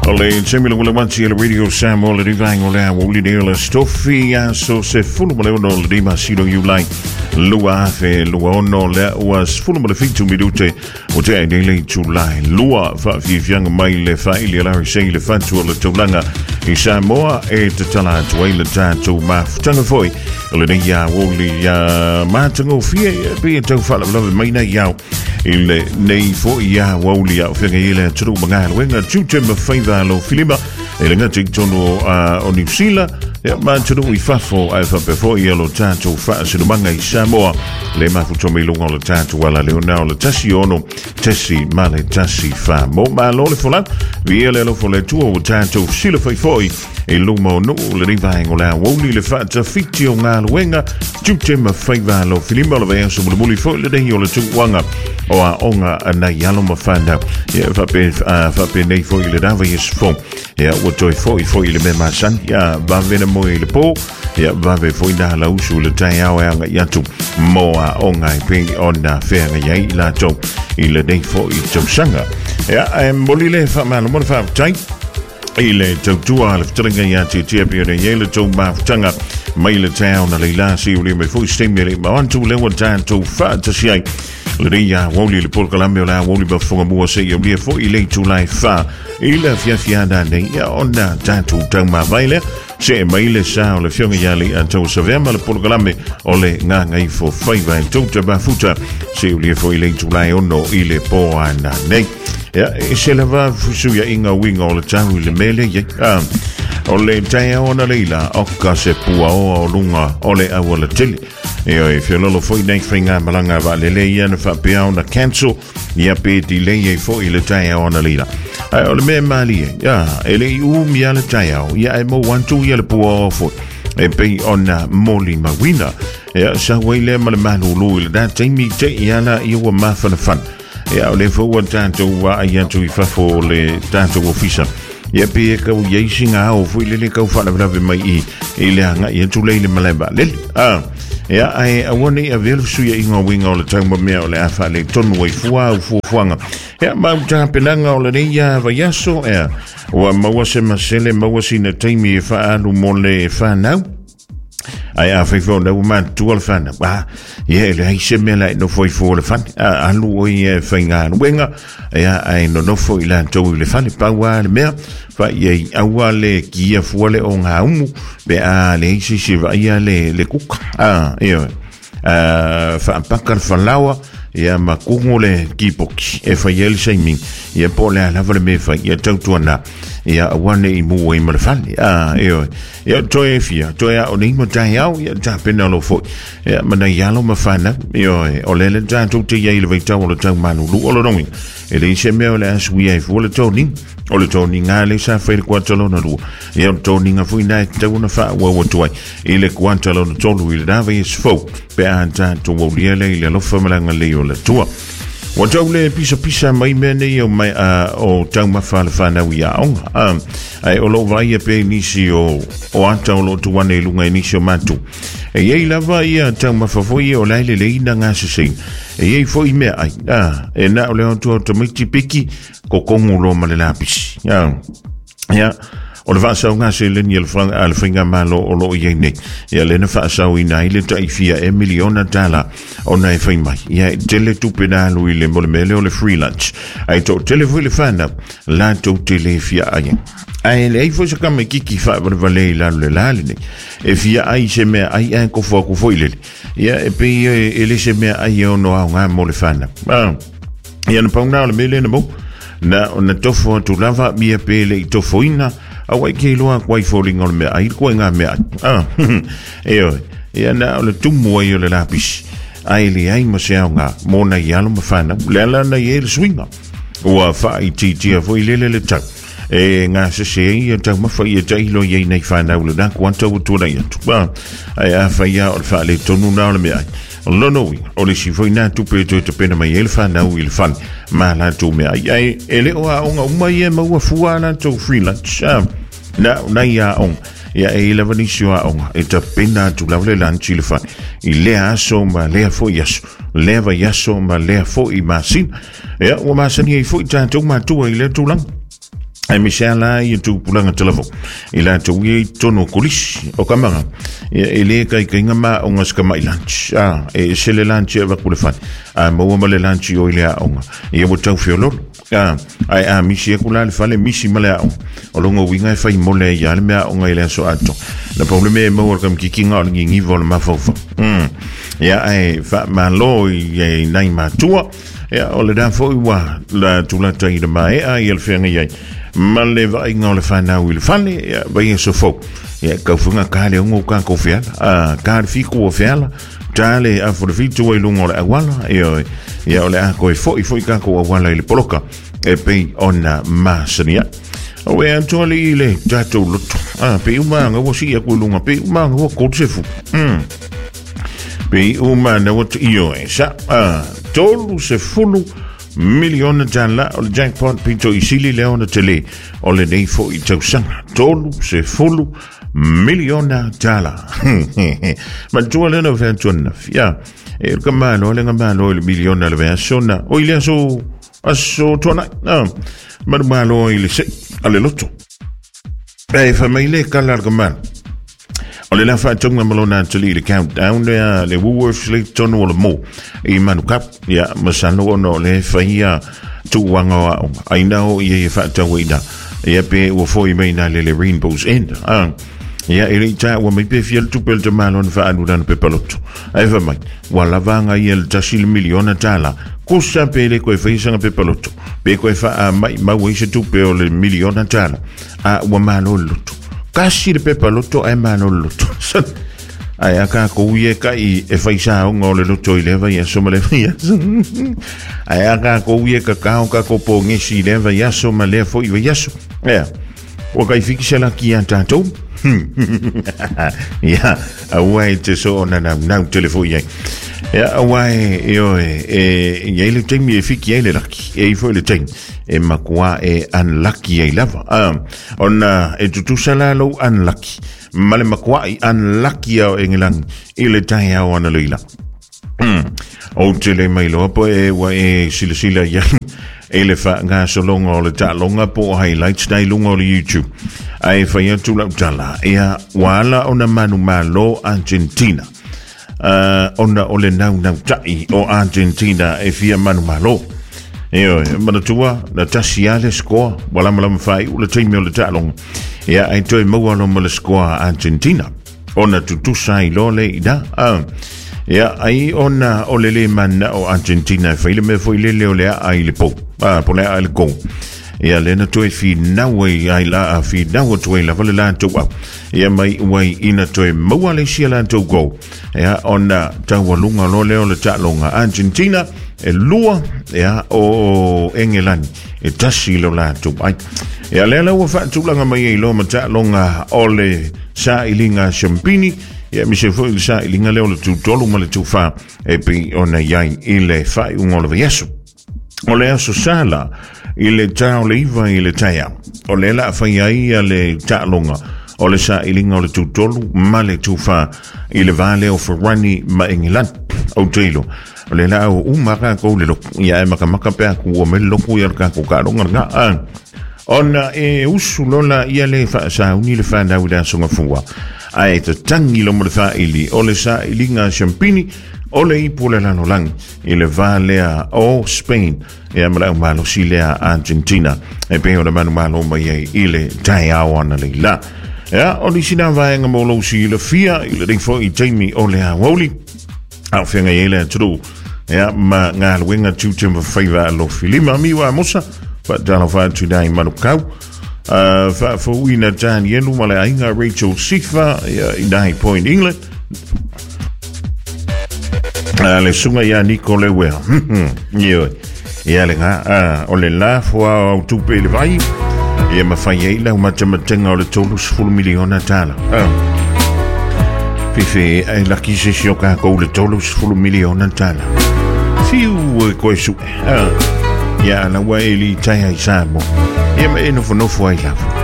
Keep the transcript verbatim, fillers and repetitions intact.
Alleen Samuel Wilamansi le radio Samuel le divang ola woli de la stofia so se fulu mo le di masido you like lua fe lua no le was fulu mo le fitu midute o te de le July lua fa fi fiang mai le fa ile la sei le fatu le tolanga i Samoa e te tala twai le tatu ma tanga foi le de ya woli ya ma tango fie pe te fa la mai na ya il nei fo ya woli ya fe ile tru manga wenga tute me fa lo filima e le ngati tono a o New Zealand ya manchuru i fafo ai fa pe fo yelo tanto fa se no manga i Samoa le ma fu tomi lungo le tanto wala le ona le tasi ono tasi male tasi fa mo ma lo le fola vi ele lo fole tu o tanto sila fa foi e lumo no le riva ngola woli le fa ta fiti o nga wenga tute me fa va lo filima lo ve so mo fo le de yo le tu wanga o a onga na yalo ma fanda ya fa pe fa pe nei fo le dava is fo ya o toi fo fo le me ma san ya va vena mo le po ya va ve fo da la usu le tai ao nga ya tu mo a onga pe ona fe nga ya la to ile dei fo i to sanga ya em bolile fa ma mo fa tai ile to tu al tringa ya ti ti pe de yele to ma tanga mai le town le la si le me fo stemele ma on tu le one time to fa to si le ya woli le por Colombia la woli ba fo mo se yo le fo ile tu lai fa ile fia fia da ne ya onda tanto tama baile se mai le sa le fionga ya le anto se vema le por Colombia ole nga ngai fo fai va to te ba futa se le fo ile tu lai ono ile po ana ne ya se la va fusu ya inga winga ole tau le mele ya ah ole taya ona leila okka se pua o lunga ole awala tili eo e fiololo foi nei fringa malanga va le le ia na fa pia na cancel ia pe di le ia foi le taya ona leila ai ole me mali ya ele u mi ala taya ia e mo one two ia le pua fo e pe ona moli mawina ia sa wele mal malulu le da timi te ia na ia wa ma fa fan ia ole fo wa tanto wa ia tu fa fo le tanto official ia pe ka u ye singa o fu le le ka fa la brave mai i ile anga ia tu le le maleba le ah ia ai awoni a vel su ia inga winga o le tanga me o le afa le tonu wai fua u fu fuanga ia ma ta penanga o le ia va yaso ia wa ma se masele ma wa sina taimi fa alu mole fa now ai a fai fo na uma tu al fan ba ye le ai se me la no foi fo le fan a lu o ye fainga wenga ya ai no no foi la to le fan pa wa le me fa ye awa le ki a fo le on ha umu be a le si si va ya le le kuk ah yo a fa pa kar fa lawa ya ma kungole ki poki e fa ye le saimin ye po le la vale me fa ye tau tuana ya wane i mu e ma fan ah yo ya to e fia to ya oni mo tai au ya ta pena lo fo ya mana ya lo ma fana yo o le le ta to te ye le vita o le ta manu lu o lo nongi e le se me o le as wi e fo le to ni o le to ni nga le sa fa le kwata lo na lu ya to ni nga fu ina ta una fa wo wo to e le kwata lo to lu le da ve is fo pe anta to wo le le lo fa mala nga le o le to wa tau le pisa pisa mai mene o mai a o tau mawhale whanau i aonga. Um, ai o lo vai e pe nisi o o ata o lo tuwane i lunga i nisi o matu. E iei lava i a tau mawhafoi o laile le ina ngā sasing. E iei foi mea ai. Ah, e na o leo tua tamaiti piki ko kongu lo male lapisi. Ya, ya. O le whaasau ngā se leni al whinga malo o lo iei nei. Ia lena whaasau i nai le tai fia e miliona tala o nai whaimai. Ia tele tupe nā lui le mole mele o le free lunch. Ai tō tele fui le whana, la tō tele fia ai. Ai le ai fo sa kama kiki wha wale wale i lalo le lali nei. E fia ai se mea ai ai ko fua ko foi lele. Ia e pe e le se mea ai o no au ngā mo le whana. Ia na paunga o le mele na mo. Na o na tofo tu lava mia pele i tofo ina. Awai ke loa kwai falling on me ai ko nga me ah eo ia na le tumo i le lapis ai le ai ma se nga mona yalo ma fana le la na ye swinga o fa i ti ti fo i le le ta e nga se se i ta ma fa i ta i lo ye nei fana o le da quanto tu na ya ba ai a fa ya o fa le tonu na le me ai lo no o le si foi na tu pe tu te pena mai el fana o il fan ma la tu me ai ai ele o a nga uma ye ma wa fuana to freelance na na ya on ya e la vanisio a on e ta pena tu la vole lanchi le fan il le aso ma le fo yaso le va yaso ma le fo i masin ya o ma sani e fo ta tu ma tu i le tu lang ai misala i tu pulanga telefon ila tu i tono kulis o kamanga ele kai kinga ma onga skama lunch ah e sele lunch va kulefan a mo mo le lunch o ile onga e mo tau fiolo ah ai a misi kula le fale misi mala o longo winga fa mole ya le me onga ile so ato le probleme mo kam kikinga ngi ngi vol ma fofa mm ya ai fa ma lo ye nai ma tua ya o le dan fo wa la tu la tai de mai a il fenga ye ma le vai ngole fa na wil fale ya vai so fo ya ka funga ka le ngo ka ko fiala a ka fi ko fiala tale a fo fi tu e lungo le wala ya ya ole a ko fo fo ka ko wala le poloka e pe ona masnia o e antoli le tato luto a pe uma ngo si ya ko lunga pe uma ngo ko sefu mm pe uma na wat io e sa a tolu se fulu milione dalla o jackpot pito isili leona tele o le nei fo i tausanga tolu se fulu milione dalla ma tu le no ventuna ya e il camano le camano il milione le versiona o il so asso tona no ma malo il se alle lotto e famiglie callar camano o le la fa tonga malona tali le countdown le le Woolworths le tono le mo i manukap ya masano no le fa ia tu wanga ai nao ye fa tawida ya pe wo foi mai na le rainbows end ah ya ele ta wo me pe fiel tu pel de malon fa anu dan pe palotto ai va mai wala vanga il tasil miliona tala kusa pe le ko fa isa pe palotto pe ko fa mai ma wo se tu pe le miliona tala a wo malolotto kasi de pepa loto ai mano loto ai aka ko uye ka i e faisa o ngole loto i leva ya so male ya ai aka ko uye ka ka ka ko po ngisi leva ya so male fo i ya so ya o kai fikisha la ki anta to ya awai te so na na na telefo ya ya awai yo e ya ile temi e fiki ile laki e fo ile temi e makua e unlucky e lava ah ona e tutu sala lo unlucky male makua e unlucky o engelang ile tai a ona leila mm o tele mai lo po e wa e sila sila ya ele fa nga so longo le ta longa po highlights dai longo le YouTube ai fa ya tu la tala ya wala ona manu malo Argentina uh ona ole nau nau tai o Argentina e fia manu malo io ma tua la tasiale score wala mala fai u le time le talong ya ai toi mo wala mo le score Argentina ona tutu sai lo le ida ah ya ai ona ole le man o Argentina fai le me foi le le ole ai le po ah po le ai le go ya le na toi fi na we ai la fi na wo toi la vale la to wa ya mai wai ina toi mo wala sia la to go ya ona tawalunga lo le ole talonga Argentina e lua ya o Engeland e tasi lo la tu ai ya le la wa fa tu la mai lo mata longa ole sa ilinga champini ya mi se foi sa ilinga le tu tolu ma le tu fa e pe ona yai ile fa un ole yeso ole so sala ile ta ole iva ile taya ole la fa yai le ta longa ole sa ilinga ole tu tolu ma le tu fa ile vale o forani ma England o telo le la o umaka ko le lo ya maka maka pe ku o melo ku ya ka ku ka ronga nga an ona e usulola ia le fa sa uni le fa na uda songa fuwa ai to tangi lo mo fa ili ole sa ilinga champini ole i pole la no lang ile vale o Spain e mala malo silea Argentina e pe o manu malo mai ile Taiwan le la ya oli sina va nga mo lo si le fia ile ding fo i Jamie ole a woli au fenga ile tru ya ma nga winga tu tim favor lo filima mi wa mosa fa dano fa tu dai manukau uh fa fo wina jan yenu mala inga Rachel Sifa ya in nine point England ale sunga ya Nicole we yo ya le nga ah ole la fo tu pe le vai e ma fa yela ma tama tenga le tolus full miliona tala ah fifi ai la kisio ka ko le tolus full miliona tala fiu ko su ah ya na wa eli tai ai samo e ma eno fo no fo ai la